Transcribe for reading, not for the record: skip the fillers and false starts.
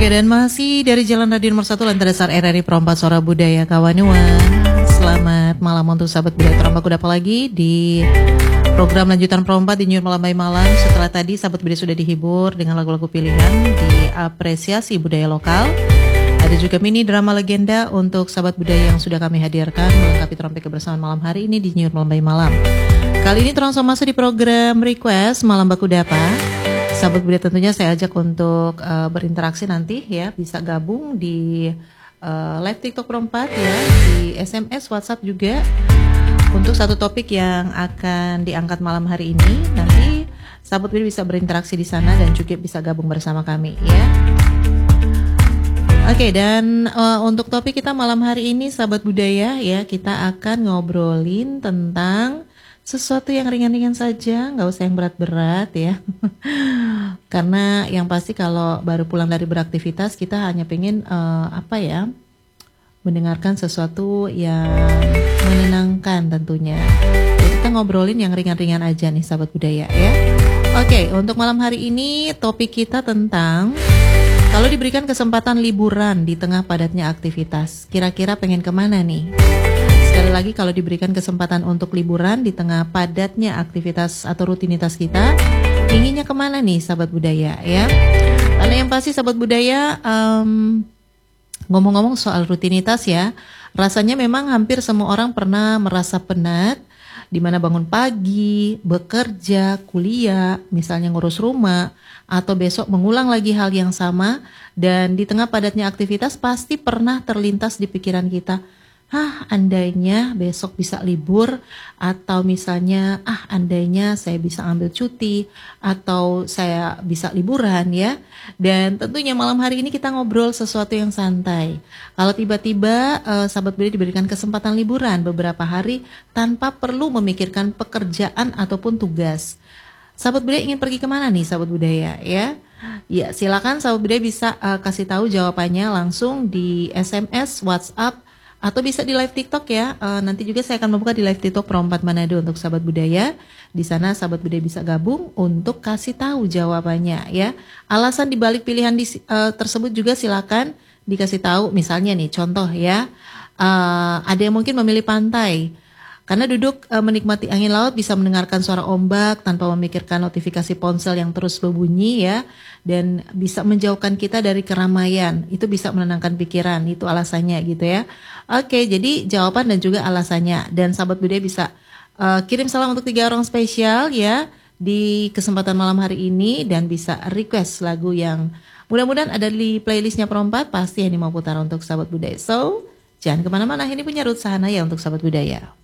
Oke, dan masih dari Jalan Radio Nomor 1 Lantai Dasar RRI Perompak Suara Budaya Kawanuan. Selamat malam untuk sahabat budaya Perompak. Udah apa lagi di program lanjutan Perompak di New Malam by Malam. Setelah tadi sahabat budaya sudah dihibur dengan lagu-lagu pilihan di apresiasi budaya lokal. Ada juga mini drama legenda untuk sahabat budaya yang sudah kami hadirkan melengkapi trompet kebersamaan malam hari ini di New Malam by Malam. Kali ini transformasi di program Request Malam Baku Dapa. Sahabat budaya tentunya saya ajak untuk berinteraksi nanti ya, bisa gabung di live TikTok Perompak ya, di SMS, WhatsApp juga untuk satu topik yang akan diangkat malam hari ini. Nanti sahabat budaya bisa berinteraksi di sana dan juga bisa gabung bersama kami ya. Oke, dan untuk topik kita malam hari ini sahabat budaya ya, kita akan ngobrolin tentang sesuatu yang ringan-ringan saja, nggak usah yang berat-berat ya. Karena yang pasti kalau baru pulang dari beraktivitas kita hanya pengen mendengarkan sesuatu yang menenangkan tentunya. Jadi kita ngobrolin yang ringan-ringan aja nih sahabat budaya ya. Oke, untuk malam hari ini topik kita tentang kalau diberikan kesempatan liburan di tengah padatnya aktivitas, kira-kira pengen kemana nih? Sekali lagi, kalau diberikan kesempatan untuk liburan di tengah padatnya aktivitas atau rutinitas kita, inginnya kemana nih sahabat budaya ya? Karena yang pasti sahabat budaya, ngomong-ngomong soal rutinitas ya, rasanya memang hampir semua orang pernah merasa penat, di mana bangun pagi, bekerja, kuliah, misalnya ngurus rumah, atau besok mengulang lagi hal yang sama, dan di tengah padatnya aktivitas pasti pernah terlintas di pikiran kita, andainya besok bisa libur, atau misalnya andainya saya bisa ambil cuti, atau saya bisa liburan ya. Dan tentunya malam hari ini kita ngobrol sesuatu yang santai. Kalau tiba-tiba sahabat budaya diberikan kesempatan liburan beberapa hari tanpa perlu memikirkan pekerjaan ataupun tugas, sahabat budaya ingin pergi kemana nih sahabat budaya ya? Ya silakan sahabat budaya bisa kasih tahu jawabannya langsung di SMS, WhatsApp, atau bisa di live TikTok ya. Nanti juga saya akan membuka di live TikTok Perompak Manado untuk sahabat budaya. Di sana sahabat budaya bisa gabung untuk kasih tahu jawabannya ya. Alasan dibalik pilihan tersebut juga silakan dikasih tahu. Misalnya nih contoh ya, ada yang mungkin memilih pantai karena duduk menikmati angin laut, bisa mendengarkan suara ombak tanpa memikirkan notifikasi ponsel yang terus berbunyi ya, dan bisa menjauhkan kita dari keramaian. Itu bisa menenangkan pikiran, itu alasannya gitu ya. Oke, jadi jawaban dan juga alasannya. Dan sahabat budaya bisa kirim salam untuk 3 orang spesial ya di kesempatan malam hari ini, dan bisa request lagu yang mudah-mudahan ada di playlistnya Perompak, pasti yang mau putar untuk sahabat budaya. So, jangan kemana-mana, ini punya Ruth Sahanaya untuk sahabat budaya.